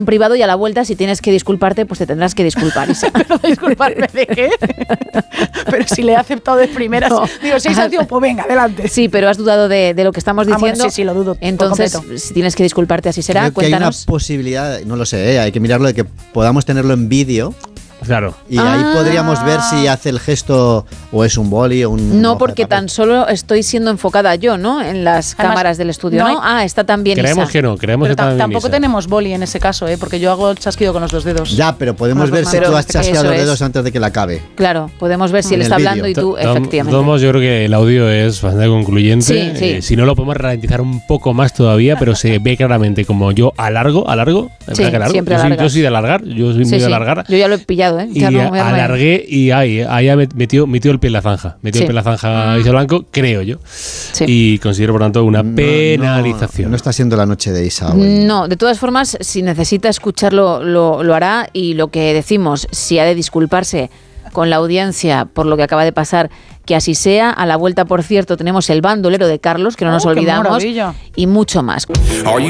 privado y a la vuelta, si tienes que disculparte, pues te tendrás que disculpar, Isa. ¿Pero disculparme de qué? Pero si le he aceptado de primeras. No. Digo, si hay sanción, pues venga, adelante. Sí, pero has dudado de lo que estamos diciendo. Bueno, sí, lo dudo. Entonces, si tienes que disculparte, así será. Creo que Cuéntanos. hay una posibilidad, no lo sé, hay que mirarlo, de que podamos tenerlo en vídeo. Claro. Y ahí podríamos ver si hace el gesto o es un boli o un... No, porque tan solo estoy siendo enfocada yo, ¿no? En las cámaras del estudio, ¿no? Está también Creemos Isa. que no, creemos pero que también tampoco Isa. tenemos boli en ese caso, porque yo hago el chasquido con los dos dedos. Ya, pero podemos ver si tú has chasqueado los dedos antes de que la acabe. Claro, podemos ver si él está hablando y tú, efectivamente. Yo creo que el audio es bastante concluyente. Sí. Si no, lo podemos ralentizar un poco más todavía, pero se ve claramente como yo alargo. Sí, siempre yo soy de alargar, yo soy muy de alargar. Yo ya lo he pillado, ¿eh? Y alargué y ahí metió el pie en la zanja. Metió el pie en la zanja Isa Blanco, creo yo. Sí. Y considero, por tanto, una penalización. No está siendo la noche de Isa. No, de todas formas, si necesita escucharlo, lo hará. Y lo que decimos, si ha de disculparse con la audiencia por lo que acaba de pasar, que así sea. A la vuelta, por cierto, tenemos el bandolero de Carlos, que no nos olvidamos, y mucho más.